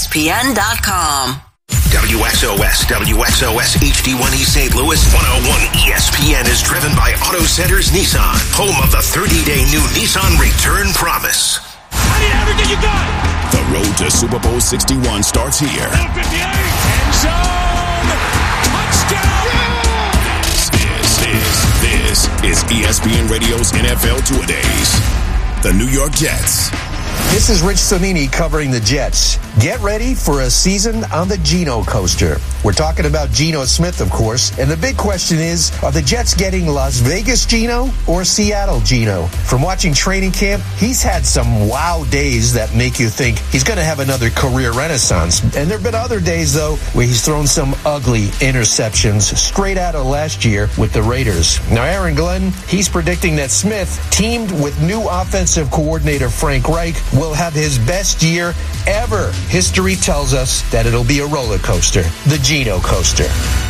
ESPN.com. WXOS HD1 East St. Louis 101 ESPN is driven by Auto Centers Nissan, home of the 30-day new Nissan Return Promise. I need everything you got. The road to Super Bowl 61 starts here. 58, end zone, touchdown. This is ESPN Radio's NFL Two-A-Days. The New York Jets. This is Rich Sonini covering the Jets. Get ready for a season on the Geno coaster. We're talking about Geno Smith, of course. And the big question is, are the Jets getting Las Vegas Geno or Seattle Geno? From watching training camp, he's had some wow days that make you think he's going to have another career renaissance. And there have been other days, though, where he's thrown some ugly interceptions straight out of last year with the Raiders. Now, Aaron Glenn, he's predicting that Smith, teamed with new offensive coordinator Frank Reich, will have his best year ever. History tells us that it'll be a roller coaster, the Geno coaster.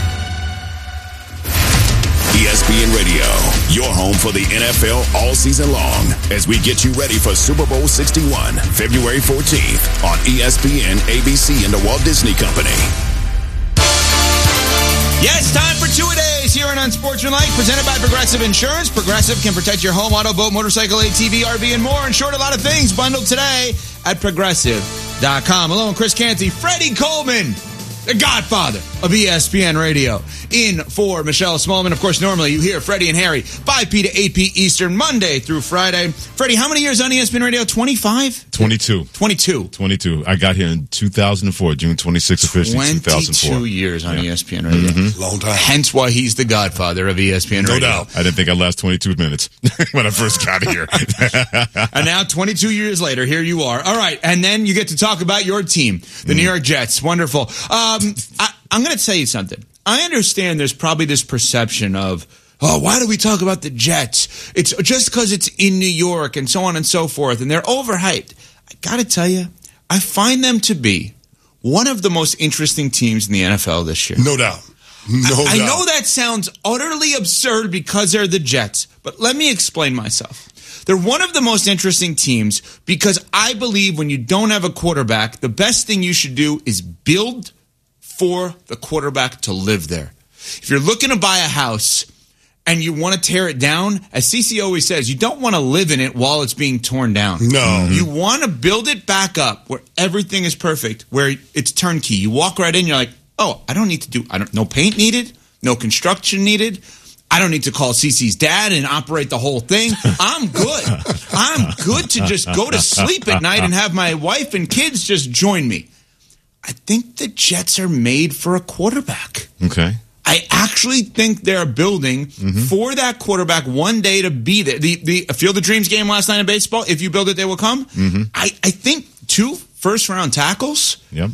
ESPN Radio, your home for the NFL all season long, as we get you ready for Super Bowl 61, February 14th on ESPN, ABC, and the Walt Disney Company. Yes, time for Two-A-Days here on Unsportsmanlike, presented by Progressive Insurance. Progressive can protect your home, auto, boat, motorcycle, ATV, RV, and more. Insured a lot of things. Bundled today at Progressive.com. Hello, I'm Chris Canty. Freddie Coleman, the godfather of ESPN Radio, in for Michelle Smallman. Of course, normally you hear Freddie and Harry 5p to 8p Eastern, Monday through Friday. Freddie, how many years on ESPN Radio? 25? 22. 22. I got here in 2004, June 26th, officially 2004. 22 years on ESPN Radio. Mm-hmm. Long time. Hence why he's the godfather of ESPN Radio. No doubt. I didn't think I'd last 22 minutes when I first got here. And now, 22 years later, here you are. All right, and then you get to talk about your team, the New York Jets. Wonderful. I'm going to tell you something. I understand there's probably this perception of, why do we talk about the Jets? It's just because it's in New York and so on and so forth, and they're overhyped. I got to tell you, I find them to be one of the most interesting teams in the NFL this year. No doubt. I know that sounds utterly absurd because they're the Jets, but let me explain myself. They're one of the most interesting teams because I believe when you don't have a quarterback, the best thing you should do is build for the quarterback to live there. If you're looking to buy a house and you want to tear it down, as CeCe always says, you don't want to live in it while it's being torn down. No. You want to build it back up where everything is perfect, where it's turnkey. You walk right in, you're like, I don't need to do, no paint needed, no construction needed. I don't need to call CeCe's dad and operate the whole thing. I'm good. I'm good to just go to sleep at night and have my wife and kids just join me. I think the Jets are made for a quarterback. Okay. I actually think they're building for that quarterback one day to be there. The Field of Dreams game last night in baseball, if you build it, they will come. I think 2 first-round tackles,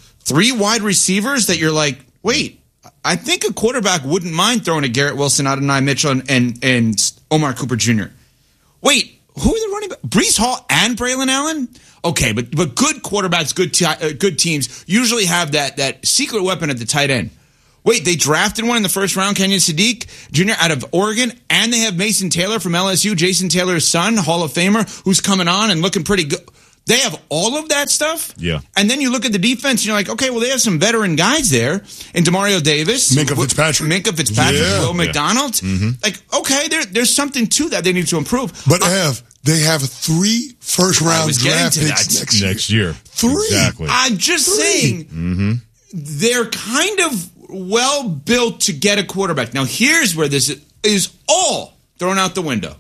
3 wide receivers that you're like, wait, I think a quarterback wouldn't mind throwing a Garrett Wilson, Adonai Mitchell, and Omar Cooper Jr. Wait, who are the running backs? Breece Hall and Braylon Allen? Okay, but good quarterbacks, good teams usually have that secret weapon at the tight end. Wait, they drafted one in the first round, Kenyon Sadiq Jr. out of Oregon, and they have Mason Taylor from LSU, Jason Taylor's son, Hall of Famer, who's coming on and looking pretty good. They have all of that stuff. Yeah. And then you look at the defense and you're like, okay, well, they have some veteran guys there. And DeMario Davis. Minka Fitzpatrick. Will McDonald. Like, okay, there's something to that they need to improve. But they have 3 first-round draft picks next year. 3. Exactly. I'm just saying they're kind of well-built to get a quarterback. Now, here's where this is all thrown out the window.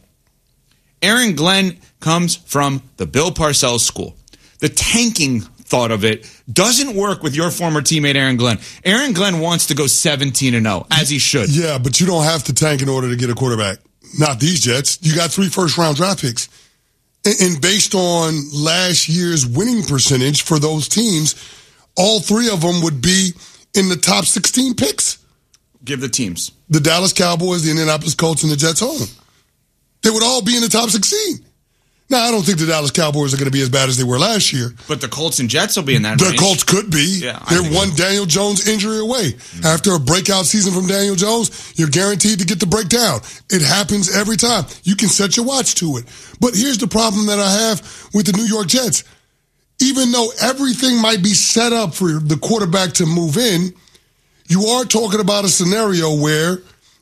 Aaron Glenn comes from the Bill Parcells school. The tanking thought of it doesn't work with your former teammate Aaron Glenn. Aaron Glenn wants to go 17-0, as he should. Yeah, but you don't have to tank in order to get a quarterback. Not these Jets. You got 3 first-round draft picks. And based on last year's winning percentage for those teams, all 3 of them would be in the top 16 picks. Give the teams. The Dallas Cowboys, the Indianapolis Colts, and the Jets home. They would all be in the top 16. Now, I don't think the Dallas Cowboys are going to be as bad as they were last year. But the Colts and Jets will be in that range. The Colts could be. Yeah, They're one Daniel Jones injury away. After a breakout season from Daniel Jones, you're guaranteed to get the breakdown. It happens every time. You can set your watch to it. But here's the problem that I have with the New York Jets. even though everything might be set up for the quarterback to move in, you are talking about a scenario where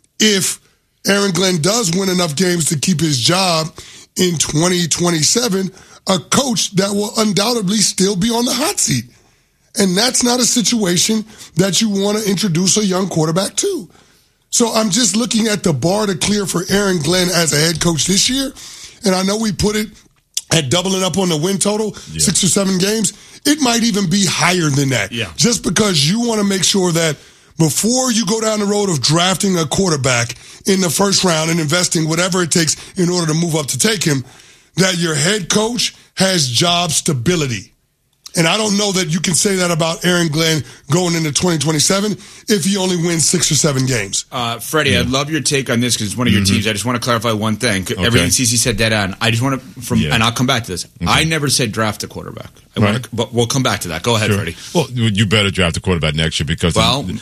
if Aaron Glenn does win enough games to keep his job in 2027, a coach that will undoubtedly still be on the hot seat. And that's not a situation that you want to introduce a young quarterback to. So I'm just looking at the bar to clear for Aaron Glenn as a head coach this year. And I know we put it at doubling up on the win total, 6 or 7 games. It might even be higher than that. Yeah. Just because you want to make sure that before you go down the road of drafting a quarterback in the first round and investing whatever it takes in order to move up to take him, that your head coach has job stability. And I don't know that you can say that about Aaron Glenn going into 2027 if he only wins 6 or 7 games. Freddie, I'd love your take on this because it's one of your teams. I just want to clarify one thing. Okay. Everything CC said dead on. I just want to, and I'll come back to this. Okay. I never said draft a quarterback. But we'll come back to that. Go ahead, Freddie. Well, you better draft a quarterback next year because...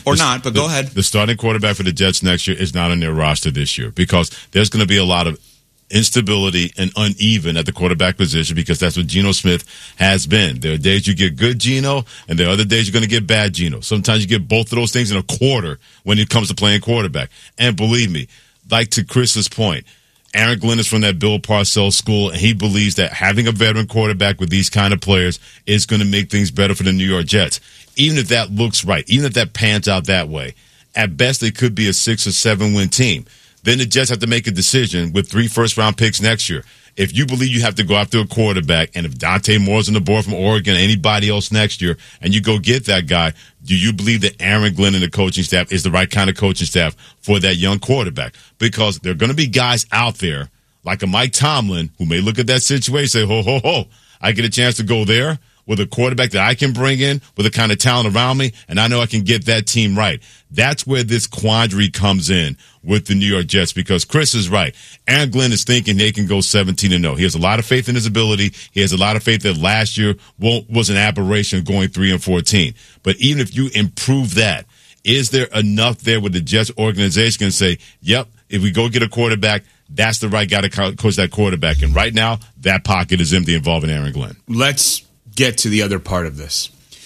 go ahead. The starting quarterback for the Jets next year is not on their roster this year because there's going to be a lot of instability and uneven at the quarterback position because that's what Geno Smith has been. There are days you get good Geno, and there are other days you're going to get bad Geno. Sometimes you get both of those things in a quarter when it comes to playing quarterback. And believe me, like to Chris's point, Aaron Glenn is from that Bill Parcells school, and he believes that having a veteran quarterback with these kind of players is going to make things better for the New York Jets. Even if that looks right, even if that pans out that way, at best it could be a 6 or 7 win team. Then the Jets have to make a decision with 3 first-round picks next year. If you believe you have to go after a quarterback, and if Dante Moore's on the board from Oregon or anybody else next year, and you go get that guy, do you believe that Aaron Glenn and the coaching staff is the right kind of coaching staff for that young quarterback? Because there are going to be guys out there, like a Mike Tomlin, who may look at that situation and say, ho, I get a chance to go there with a quarterback that I can bring in with the kind of talent around me, and I know I can get that team right. That's where this quandary comes in with the New York Jets because Chris is right. Aaron Glenn is thinking they can go 17-0. He has a lot of faith in his ability. He has a lot of faith that last year was an aberration going 3-14. But even if you improve that, is there enough there with the Jets organization can say, yep, if we go get a quarterback, that's the right guy to coach that quarterback. And right now, that pocket is empty involving Aaron Glenn. Let's get to the other part of this.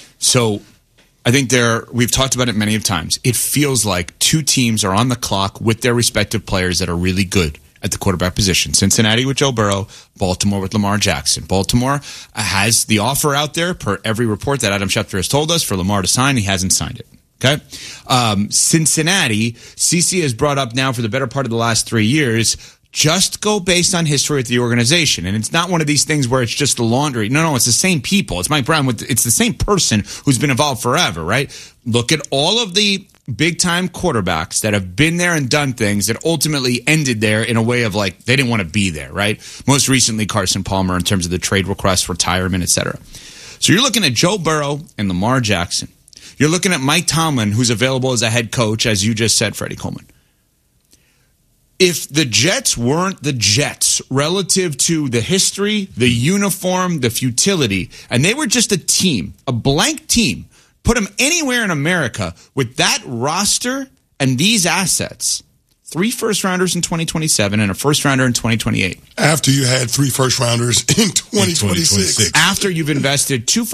So I think we've talked about it many times. It feels like 2 teams are on the clock with their respective players that are really good at the quarterback position. Cincinnati with Joe Burrow, Baltimore with Lamar Jackson. Baltimore has the offer out there per every report that Adam Schefter has told us for Lamar to sign. He hasn't signed it. Okay. Cincinnati, CC has brought up now for the better part of the last 3 years, just go based on history with the organization. And it's not one of these things where it's just the laundry. No, it's the same people. It's Mike Brown. It's the same person who's been involved forever, right? Look at all of the big-time quarterbacks that have been there and done things that ultimately ended there in a way of like they didn't want to be there, right? Most recently, Carson Palmer in terms of the trade request, retirement, etc. So you're looking at Joe Burrow and Lamar Jackson. You're looking at Mike Tomlin, who's available as a head coach, as you just said, Freddie Coleman. If the Jets weren't the Jets relative to the history, the uniform, the futility, and they were just a team, a blank team, put them anywhere in America with that roster and these assets, 3 first-rounders in 2027 and a first-rounder in 2028. After you had 3 first-rounders in 2026. After you've invested 2